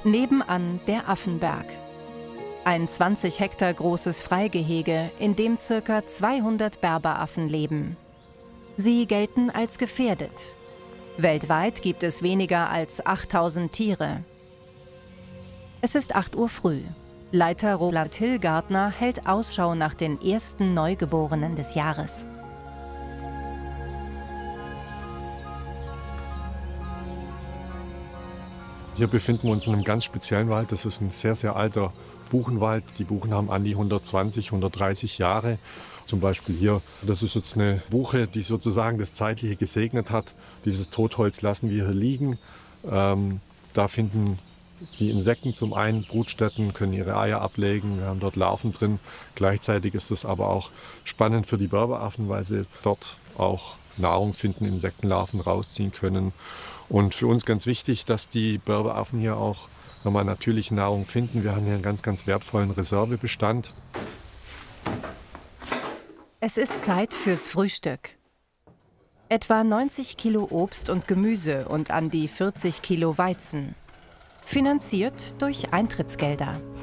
Nebenan der Affenberg. Ein 20 Hektar großes Freigehege, in dem ca. 200 Berberaffen leben. Sie gelten als gefährdet. Weltweit gibt es weniger als 8000 Tiere. Es ist 8 Uhr früh. Leiter Roland Hillgartner hält Ausschau nach den ersten Neugeborenen des Jahres. Hier befinden wir uns in einem ganz speziellen Wald. Das ist ein sehr, sehr alter Buchenwald. Die Buchen haben an die 120, 130 Jahre. Zum Beispiel hier, das ist jetzt eine Buche, die sozusagen das Zeitliche gesegnet hat. Dieses Totholz lassen wir hier liegen. Da finden die Insekten zum einen Brutstätten, können ihre Eier ablegen. Wir haben dort Larven drin. Gleichzeitig ist es aber auch spannend für die Berberaffen, weil sie dort auch Nahrung finden, Insektenlarven rausziehen können. Und für uns ganz wichtig, dass die Berberaffen hier auch nochmal natürliche Nahrung finden. Wir haben hier einen ganz, ganz wertvollen Reservebestand. Es ist Zeit fürs Frühstück. Etwa 90 Kilo Obst und Gemüse und an die 40 Kilo Weizen. Finanziert durch Eintrittsgelder.